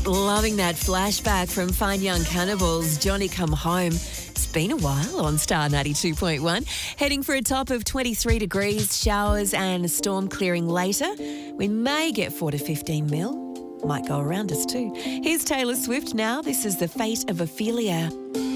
Loving that flashback from Fine Young Cannibals, Johnny Come Home. It's been a while on Star 92.1. Heading for a top of 23 degrees, showers and storm clearing later. We may get 4 to 15 mil. Might go around us too. Here's Taylor Swift now. This is The Fate of Ophelia.